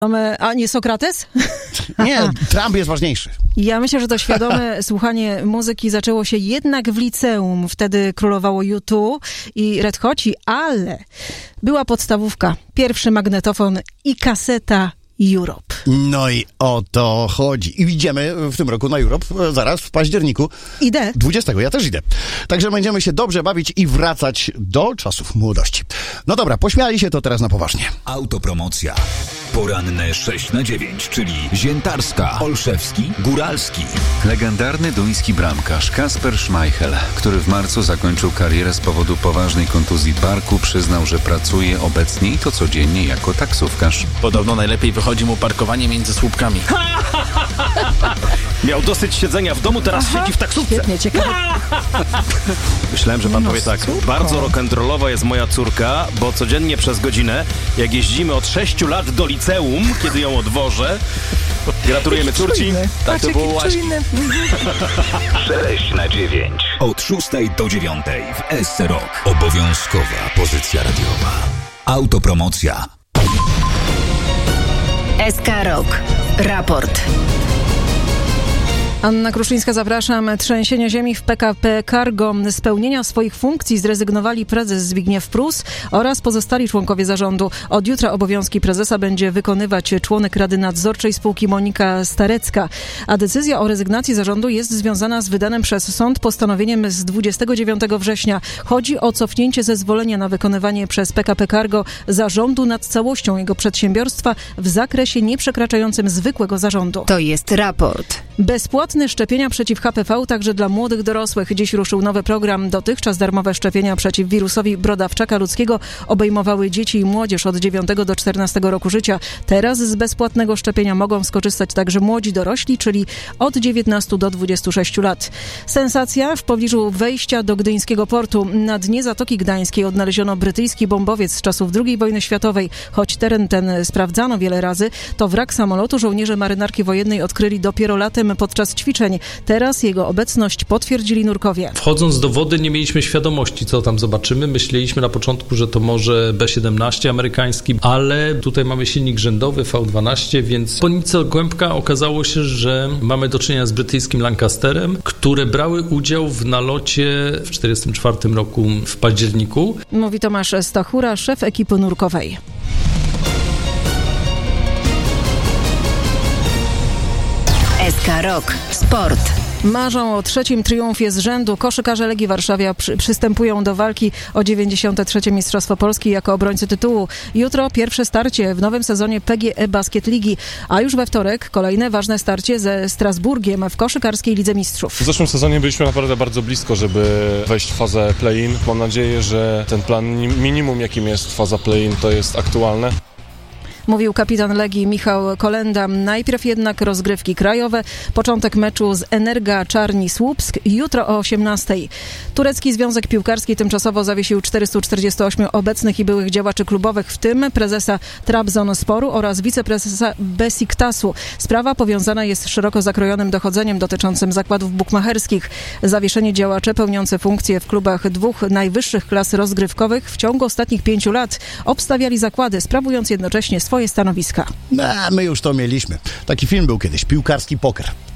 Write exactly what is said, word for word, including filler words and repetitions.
A nie Sokrates? Nie, Trump jest ważniejszy. Ja myślę, że to świadome słuchanie muzyki zaczęło się jednak w liceum. Wtedy królowało U dwa i Red Hoci, ale była podstawówka, pierwszy magnetofon i kaseta Europe. No i o to chodzi. I idziemy w tym roku na Europe, zaraz w październiku. Idę. dwudziestego, ja też idę. Także będziemy się dobrze bawić i wracać do czasów młodości. No dobra, pośmiali się, to teraz na poważnie. Autopromocja. Poranne sześć na dziewięć, czyli Ziętarska, Olszewski, Góralski. Legendarny duński bramkarz Kasper Schmeichel, który w marcu zakończył karierę z powodu poważnej kontuzji barku, przyznał, że pracuje obecnie i to codziennie jako taksówkarz. Podobno najlepiej wychodzi mu parkowanie między słupkami. Miał dosyć siedzenia w domu, teraz Aha, siedzi w taksówce. Świetnie, ciekawe. Myślałem, że pan No, powie tak, super. bardzo rock'n'rollowa jest moja córka, bo codziennie przez godzinę, jak jeździmy od sześciu lat do liceum, kiedy ją odwożę, gratulujemy córci. Czujny. Tak Patrz, to było jaki łaśki. czujny. sześć na dziewięć. Od szóstej do dziewiątej w S C Rock. Obowiązkowa pozycja radiowa. Autopromocja. S K Rock. Raport. Anna Kruszyńska, zapraszam. Trzęsienie ziemi w P K P Cargo. Z pełnienia swoich funkcji zrezygnowali prezes Zbigniew Prus oraz pozostali członkowie zarządu. Od jutra obowiązki prezesa będzie wykonywać członek Rady Nadzorczej spółki Monika Starecka. A decyzja o rezygnacji zarządu jest związana z wydanym przez sąd postanowieniem z dwudziestego dziewiątego września. Chodzi o cofnięcie zezwolenia na wykonywanie przez P K P Cargo zarządu nad całością jego przedsiębiorstwa w zakresie nieprzekraczającym zwykłego zarządu. To jest raport. Bezpłatne szczepienia przeciw H P V także dla młodych dorosłych. Dziś ruszył nowy program. Dotychczas darmowe szczepienia przeciw wirusowi brodawczaka ludzkiego obejmowały dzieci i młodzież od dziewiątego do czternastego roku życia. Teraz z bezpłatnego szczepienia mogą skorzystać także młodzi dorośli, czyli od dziewiętnastu do dwudziestu sześciu lat. Sensacja w pobliżu wejścia do gdyńskiego portu. Na dnie Zatoki Gdańskiej odnaleziono brytyjski bombowiec z czasów drugiej wojny światowej. Choć teren ten sprawdzano wiele razy, to wrak samolotu żołnierze marynarki wojennej odkryli dopiero latem podczas ćwiczeń. Teraz jego obecność potwierdzili nurkowie. Wchodząc do wody nie mieliśmy świadomości, co tam zobaczymy. Myśleliśmy na początku, że to może B siedemnaście amerykański, ale tutaj mamy silnik rzędowy V dwanaście, więc po nico głębka okazało się, że mamy do czynienia z brytyjskim Lancasterem, które brały udział w nalocie w tysiąc dziewięćset czterdziestym czwartym roku w październiku. Mówi Tomasz Stachura, szef ekipy nurkowej. S K Rock. Sport. Marzą o trzecim triumfie z rzędu. Koszykarze Legii Warszawa przy, przystępują do walki o dziewięćdziesiąte trzecie Mistrzostwo Polski jako obrońcy tytułu. Jutro pierwsze starcie w nowym sezonie P G E Basket Ligi, a już we wtorek kolejne ważne starcie ze Strasburgiem w koszykarskiej Lidze Mistrzów. W zeszłym sezonie byliśmy naprawdę bardzo blisko, żeby wejść w fazę play-in. Mam nadzieję, że ten plan minimum, jakim jest faza play-in, to jest aktualne. Mówił kapitan Legii Michał Kolenda. Najpierw jednak rozgrywki krajowe. Początek meczu z Energa Czarni-Słupsk jutro o osiemnastej. Turecki Związek Piłkarski tymczasowo zawiesił czterystu czterdziestu ośmiu obecnych i byłych działaczy klubowych, w tym prezesa Trabzonsporu oraz wiceprezesa Besiktasu. Sprawa powiązana jest z szeroko zakrojonym dochodzeniem dotyczącym zakładów bukmacherskich. Zawieszenie działacze pełniące funkcje w klubach dwóch najwyższych klas rozgrywkowych w ciągu ostatnich pięciu lat obstawiali zakłady, sprawując jednocześnie swoje stanowiska. No, my już to mieliśmy. Taki film był kiedyś, Piłkarski poker.